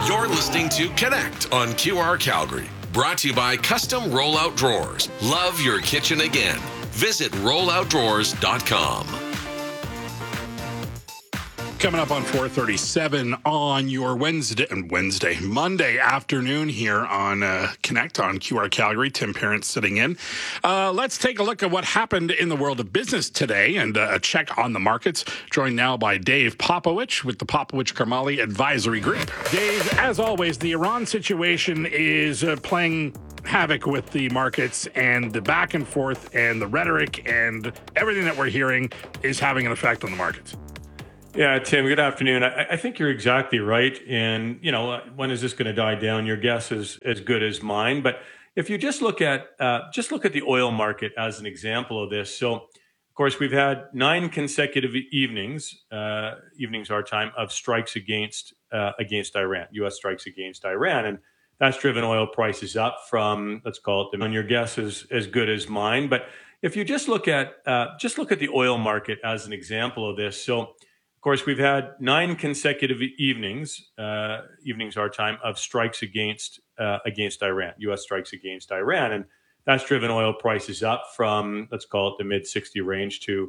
You're listening to Connect on QR Calgary. Brought to you by Custom Rollout Drawers. Love your kitchen again. Visit rolloutdrawers.com. Coming up on 4:37 on your Monday afternoon here on Connect on QR Calgary. Tim Parent sitting in. Let's take a look at what happened in the world of business today and a check on the markets. Joined now by Dave Popowich with the Popowich Karmali Advisory Group. Dave, as always, the Iran situation is playing havoc with the markets, and the back and forth and the rhetoric and everything that we're hearing is having an effect on the markets. Yeah, Tim, good afternoon. I think you're exactly right. And, when is this going to die down? Your guess is as good as mine. But if you just look at the oil market as an example of this. So, of course, we've had 9 consecutive evenings our time, of strikes against Iran, U.S. strikes against Iran. And that's driven oil prices up from, let's call it, your guess is as good as mine. But if you just look at the oil market as an example of this. So, of course, we've had 9 consecutive evenings our time, of strikes against Iran, U.S. strikes against Iran. And that's driven oil prices up from, let's call it, the mid-60 range to